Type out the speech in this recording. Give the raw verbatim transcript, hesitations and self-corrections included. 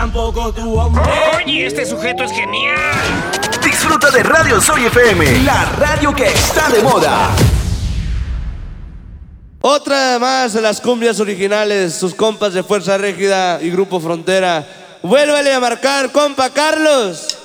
Tampoco tu hombre. Oye, este sujeto es genial. Disfruta de Radio Soy F M, la radio que está de moda. Otra más de las cumbias originales, sus compas de Fuerza Régida y Grupo Frontera. Vuélvele a marcar, compa Carlos.